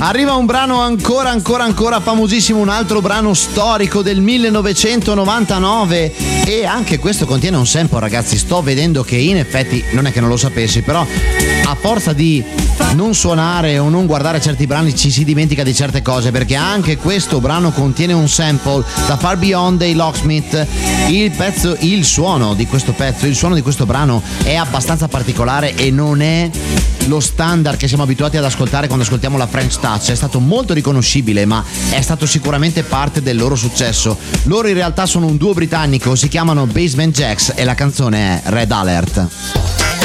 Arriva un brano ancora famosissimo, un altro brano storico del 1999 e anche questo contiene un sample, ragazzi. Sto vedendo che in effetti, non è che non lo sapessi, però a forza di non suonare o non guardare certi brani ci si dimentica di certe cose, perché anche questo brano contiene un sample da Far Beyond dei Locksmith. Il suono di questo brano è abbastanza particolare e non è lo standard che siamo abituati ad ascoltare quando ascoltiamo la French Touch. È stato molto riconoscibile, ma è stato sicuramente parte del loro successo. Loro in realtà sono un duo britannico, si chiamano Basement Jaxx e la canzone è Red Alert.